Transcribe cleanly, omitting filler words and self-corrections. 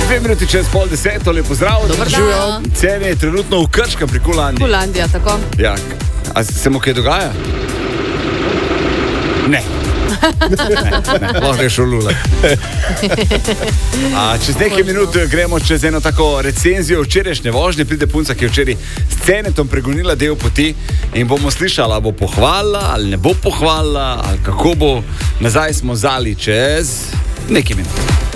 2 minuti čez 9:30, lepo zdrav. Dober dan. Celje je trenutno v Krškem pri Kulandi. Kulandija, tako. Ja, a se mu kaj dogaja? Ne. Lahko je šolula. Čez nekaj minut gremo čez eno tako recenzijo včerajšnje vožnje. Pride punca, ki je včeraj s Cenetom pregonila del poti in bomo slišali, ali bo pohvalila, ali ne bo pohvalila, ali kako bo. Nazaj smo zali čez nekaj minut.